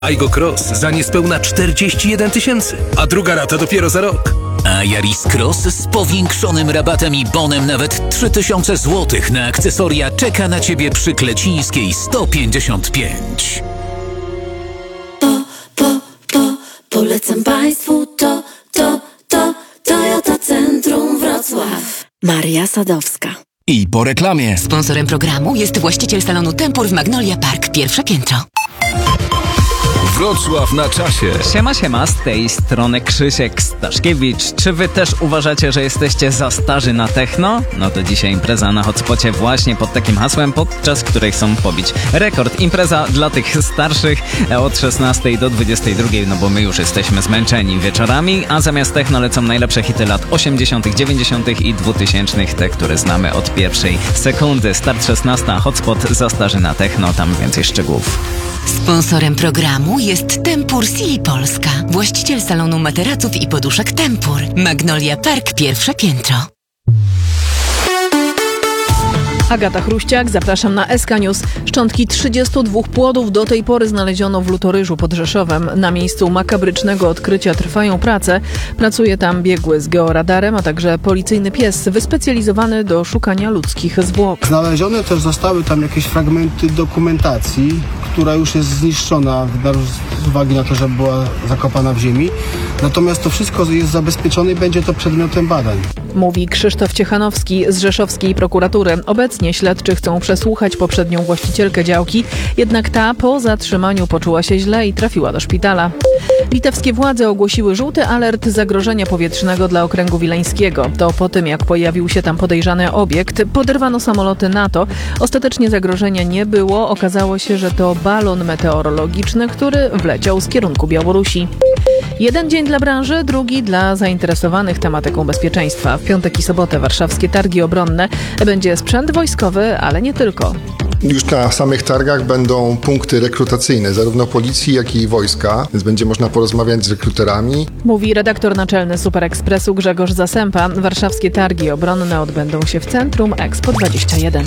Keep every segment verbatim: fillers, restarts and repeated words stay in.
Aygo Cross za niespełna czterdzieści jeden tysięcy, a druga rata dopiero za rok. A Yaris Cross z powiększonym rabatem i bonem nawet trzy tysiące złotych na akcesoria czeka na Ciebie przy Klecińskiej sto pięćdziesiąt pięć. Po, po, po, polecam Państwu to, to, to, Toyota Centrum Wrocław. Maria Sadowska. I po reklamie. Sponsorem programu jest właściciel salonu Tempur w Magnolia Park, pierwsze piętro. Wrocław na czasie. Siema, siema, z tej strony Krzysiek Staszkiewicz. Czy wy też uważacie, że jesteście za starzy na techno? No to dzisiaj impreza na hotspocie właśnie pod takim hasłem, podczas której chcą pobić rekord. Impreza dla tych starszych od szesnastej do dwudziestej drugiej, no bo my już jesteśmy zmęczeni wieczorami, a zamiast techno lecą najlepsze hity lat osiemdziesiątych, dziewięćdziesiątych i dwutysięcznych, te, które znamy od pierwszej sekundy. Start szesnasta, hotspot za starzy na techno, tam więcej szczegółów. Sponsorem programu jest Tempur Sili Polska, właściciel salonu materaców i poduszek Tempur. Magnolia Park, pierwsze piętro. Agata Chruściak, zapraszam na S K News. Szczątki trzydziestu dwóch płodów do tej pory znaleziono w Lutoryżu pod Rzeszowem. Na miejscu makabrycznego odkrycia trwają prace. Pracuje tam biegły z georadarem, a także policyjny pies wyspecjalizowany do szukania ludzkich zwłok. Znalezione też zostały tam jakieś fragmenty dokumentacji, która już jest zniszczona z uwagi na to, że była zakopana w ziemi. Natomiast to wszystko jest zabezpieczone i będzie to przedmiotem badań. Mówi Krzysztof Ciechanowski z rzeszowskiej prokuratury. Obecnie śledczy chcą przesłuchać poprzednią właścicielkę działki, jednak ta po zatrzymaniu poczuła się źle i trafiła do szpitala. Litewskie władze ogłosiły żółty alert zagrożenia powietrznego dla okręgu wileńskiego. To po tym, jak pojawił się tam podejrzany obiekt, poderwano samoloty NATO. Ostatecznie zagrożenia nie było. Okazało się, że to balon meteorologiczny, który wleciał z kierunku Białorusi. Jeden dzień dla branży, drugi dla zainteresowanych tematyką bezpieczeństwa. W piątek i sobotę warszawskie targi obronne. Będzie sprzęt wojskowy, ale nie tylko. Już na samych targach będą punkty rekrutacyjne, zarówno policji, jak i wojska, więc będzie można porozmawiać z rekruterami. Mówi redaktor naczelny Super Expressu Grzegorz Zasępa. Warszawskie targi obronne odbędą się w centrum Expo dwadzieścia jeden.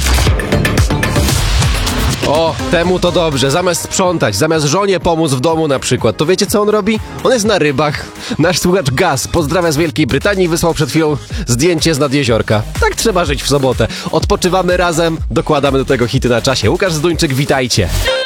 O, temu to dobrze. Zamiast sprzątać, zamiast żonie pomóc w domu na przykład, to wiecie co on robi? On jest na rybach. Nasz słuchacz Gaz pozdrawia z Wielkiej Brytanii, wysłał przed chwilą zdjęcie z nad jeziorka. Tak trzeba żyć w sobotę. Odpoczywamy razem, dokładamy do tego hity na czasie. Łukasz Zduńczyk, witajcie.